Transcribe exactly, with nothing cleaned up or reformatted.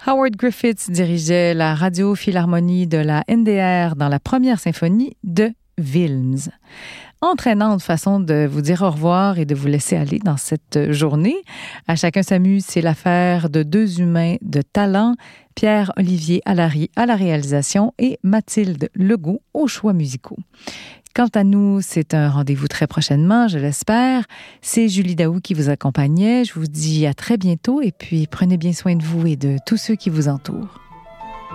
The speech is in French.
Howard Griffiths dirigeait la radio-philharmonie de la N D R dans la première symphonie de Wilms. Entraînante façon de vous dire au revoir et de vous laisser aller dans cette journée. À chacun s'amuse, c'est l'affaire de deux humains de talent, Pierre-Olivier Allary à la réalisation et Mathilde Legault aux choix musicaux. Quant à nous, c'est un rendez-vous très prochainement, je l'espère. C'est Julie Daou qui vous accompagnait. Je vous dis à très bientôt et puis prenez bien soin de vous et de tous ceux qui vous entourent.